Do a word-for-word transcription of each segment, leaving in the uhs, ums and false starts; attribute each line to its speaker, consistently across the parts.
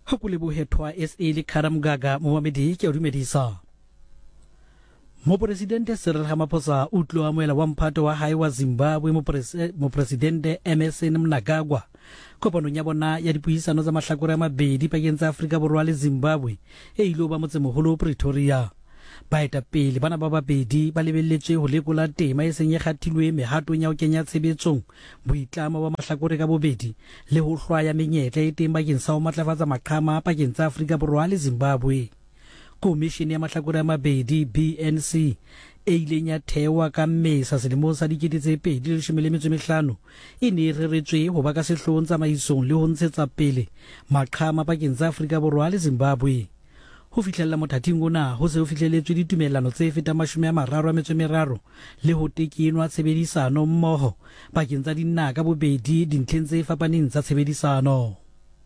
Speaker 1: ho go lebohethwa S A le Kharamgaga Mohamedi ke dumedisa. Mopresidente Cyril Ramaphosa o tlo amoela wa mphato wa hae wa Zimbabwe mopresidente Emmerson Mnangagwa kopano ya bona ya dipuisano tsa mahlakore a mabedi pakeng tsa Afrika Borwa le Zimbabwe e ilo ba motsemoholo Pretoria. Baetapele bana ba babedi ba lebelletswe ho lekola tema e seng e kgathilwe mehatong ya ho kenya tshebetsong boitlamo ba mahlakore ka bobedi le ho hlwaya menyetla e teng bakeng sa ho matlafatsa maqhama pakeng tsa Afrika Borwa le Zimbabwe. Komishini ya mahlakore a mabedi B N C e ileng ya thewa ka Mmesa selemong sa dikete tse pedi le leshome le metso e mehlano e ne e reretswe ho ba ka sehloohong tsamaisong le ho ntshetsa pele maqhama pakeng tsa Afrika Borwa le Zimbabwe. Ho fihlella mothating ona ho se ho fihlelletswe ditumellano tse fetang mashome a mararo a metso e meraro le ho tekenwa tshebedisano mmoho pakeng tsa dinaha ka bobedi dintlheng tse fapaneng tsa tshebedisano.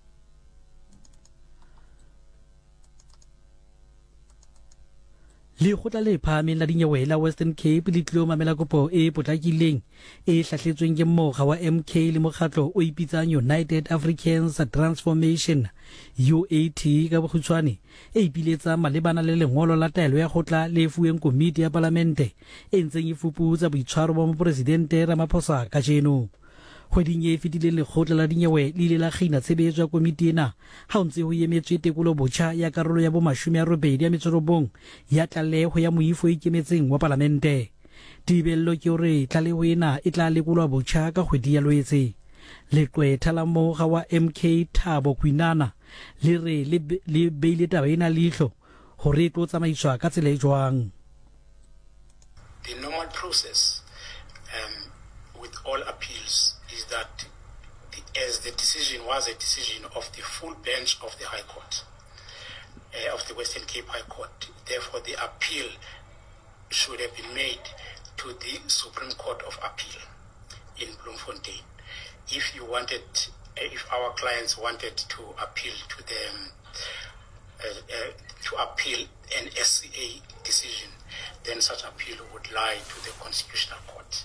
Speaker 1: Le khotla le phahameng la dinyewe la Western Cape le tlilo mamela kopo e potlakileng e hlahletsweng ke mokga wa M K le mokgatlo o ipitsang United Africans Transformation U A T ka bokgutshwane e ipiletsa malebana le lengolo la taelo ya khotla le fuweng komiti ya palamente e ntseng e fuputsa boitshwaro ba mopresidente Ramaphosa ka jeno. Kgweding e fetileng lekgotla la dinyewe le ile la kgina tshebetso ya komiti ena ha o ntse ho emetswe tekolo botjha ya karolo ya bo mashome a robedi ya metsorobong ya tlaleho ya moifo e ikemetseng wa palamente. Tibello ke hore tlaleho ena e tla lekolwa botjha ka kgwedi ya Loetse. Leqwetha la mokga wa M K Thabo Kwinana le re le beile taba ena leihlo hore e tlo tsamaiswa ka tsela e jwang.
Speaker 2: The normal process um, with all appeals is that the, as the decision was a decision of the full bench of the High Court, uh, of the Western Cape High Court, therefore the appeal should have been made to the Supreme Court of Appeal in Bloemfontein. If you wanted, uh, if our clients wanted to appeal to them, uh, uh, to appeal an S C A decision, then such appeal would lie to the Constitutional Court.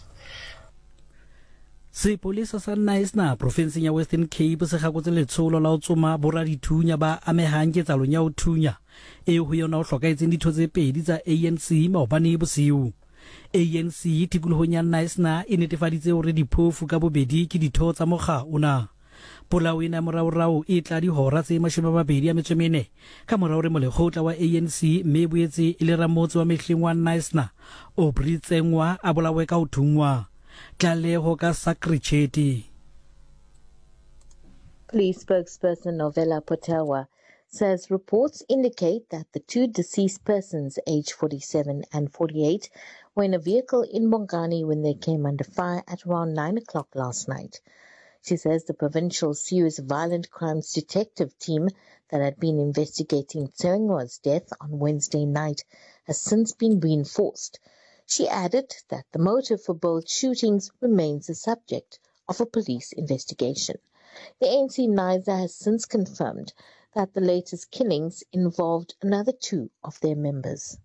Speaker 1: Sepolesa sa Naisna province ya Western Cape se gakotse letsholo la ho tsoma bora dithunya ba amehang ke tsalong ya ho thunya e ho yona ho hlokaetseng ditho tse pedi tsa A N C maobane bosiu. A N C tikolohong ya Naisna e netefaditse hore diphofu ka bobedi ke ditho tsa mokga ona. Polao ena moraorao e tla di hora tse mashome a mabedi a metso e mene ka morao re molekgotla wa A N C mme boetse e le ramotse wa mehleng wa Naisna o britsengwa a bolawe ka ho thungwa.
Speaker 3: Police spokesperson Novella Potawa says reports indicate that the two deceased persons, aged forty-seven and forty-eight, were in a vehicle in Bongani when they came under fire at around nine o'clock last night. She says the provincial serious violent crimes detective team that had been investigating Tsengwa's death on Wednesday night has since been reinforced. She added that the motive for both shootings remains the subject of a police investigation. The A N C NISA has since confirmed that the latest killings involved another two of their members.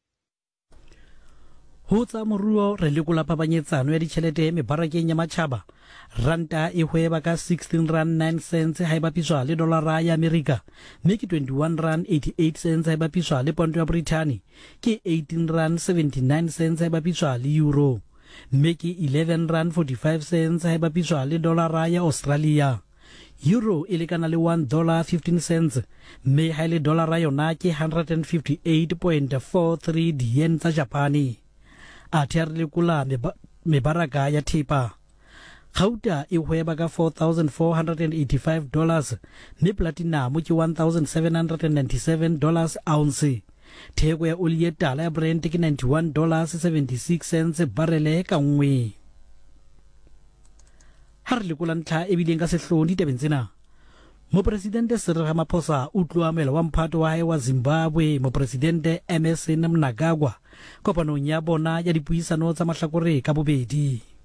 Speaker 1: Ho tsa moruo re lekola phapanyetsano ya ditjhelete mebarakeng ya matjhaba. Ranta e hweba ka sixteen rand nine cents ha e bapiswa le dolara ya America, mme ke twenty-one rand eighty-eight cents ha e bapiswa le pound ya Britain, ke eighteen rand seventy-nine cents ha e bapiswa le euro, mme ke eleven rand forty-five cents ha e bapiswa le dolara ya Australia. Euro e lekana le one dollar fifteen cents, mme ha le dolara yona ke one hundred fifty-eight point four three yen tsa Japani. A thare lekola mebaraka ya thepa. Gauta e hweba ka four thousand four hundred eighty-five dollars, mme platinum ke one thousand seven hundred ninety-seven dollars ounce. Theko ya oli ya tala ya Brent ke ninety-one dollars seventy-six cents barele ka nngwe. Ha re lekola ntlha e bileng ka sehlooho ditabeng tsena. Mopresidente Cyril Ramaphosa o tlo amela wa mphato wa hae wa Zimbabwe mopresidente Emmerson Mnangagwa kopanong ya bona ya dipuisano tsa mahlakore ka bobedi.